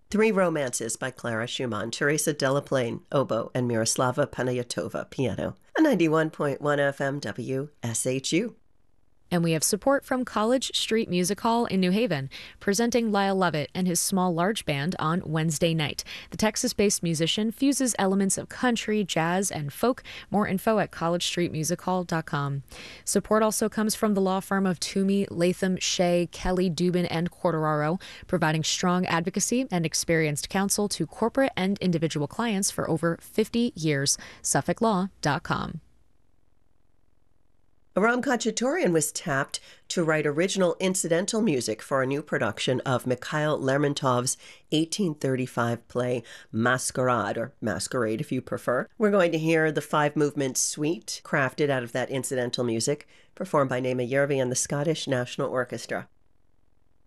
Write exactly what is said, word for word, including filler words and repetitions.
Three Romances by Clara Schumann, Teresa Delaplane, oboe, and Miroslava Panayotova, piano. A ninety-one point one F M W S H U. And we have support from College Street Music Hall in New Haven, presenting Lyle Lovett and his small large band on Wednesday night. The Texas-based musician fuses elements of country, jazz, and folk. More info at college street music hall dot com. Support also comes from the law firm of Toomey, Latham, Shea, Kelly, Dubin, and Quartararo, providing strong advocacy and experienced counsel to corporate and individual clients for over fifty years. suffolk law dot com. Aram Khachaturian was tapped to write original incidental music for a new production of Mikhail Lermontov's eighteen thirty-five play Masquerade, or Masquerade if you prefer. We're going to hear the five-movement suite crafted out of that incidental music, performed by Naima Yervi and the Scottish National Orchestra.